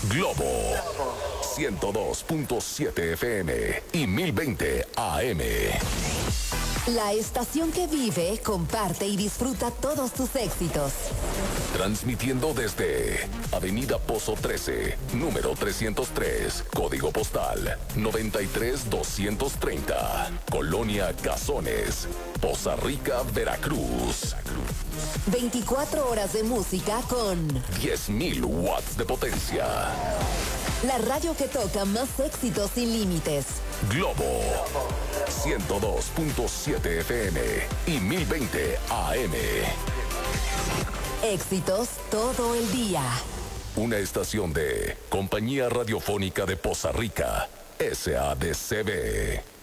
Globo 102.7 FM y 1020 AM. La estación que vive, comparte y disfruta todos tus éxitos. Transmitiendo desde Avenida Pozo 13, número 303, código postal 93230, Colonia Cazones, Poza Rica, Veracruz. 24 horas de música con 10.000 watts de potencia. La radio que toca más éxitos sin límites. Globo 102.7 FM y 1020 AM. Éxitos todo el día. Una estación de Compañía Radiofónica de Poza Rica, SADCB.